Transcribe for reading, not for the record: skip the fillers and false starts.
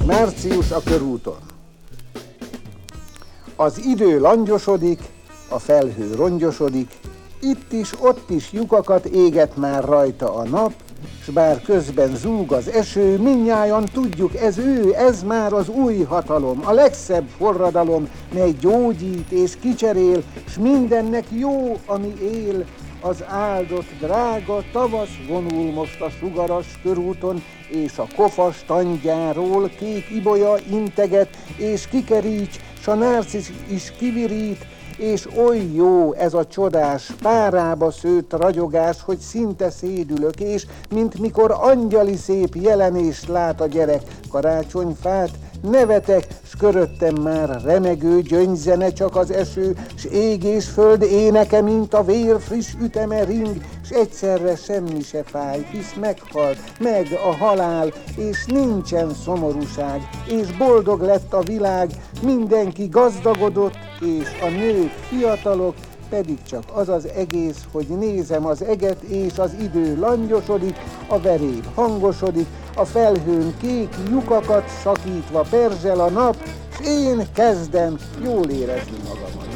Március a körúton. Az idő langyosodik, a felhő rongyosodik, itt is, ott is lyukakat éget már rajta a nap, s bár közben zúg az eső, mindnyájan tudjuk, ez ő, ez már az új hatalom, a legszebb forradalom, mely gyógyít és kicserél, s mindennek jó, ami él. Az áldott, drága tavasz vonul most a sugaras körúton, és a kofas tandjáról kék ibolya integet, és kikeríts, s a nárcisz is kivirít, és oly jó ez a csodás, párába szőtt ragyogás, hogy szinte szédülök, és mint mikor angyali szép jelenést lát a gyerek, karácsonyfát nevetek, s köröttem már remegő gyöngyzene csak az eső, s ég és föld éneke, mint a vér friss üteme ring, s egyszerre semmi se fáj, hisz meghalt meg a halál, és nincsen szomorúság, és boldog lett a világ, mindenki gazdagodott, és a nők fiatalok, pedig csak az az egész, hogy nézem az eget, és az idő langyosodik, a veréb hangosodik, a felhőn kék lyukakat szakítva perzsel a nap, s én kezdem jól érezni magamat.